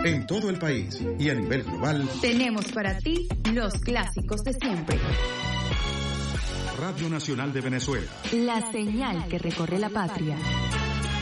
En todo el país y a nivel global, tenemos para ti los clásicos de siempre. Radio Nacional de Venezuela. La señal que recorre la patria.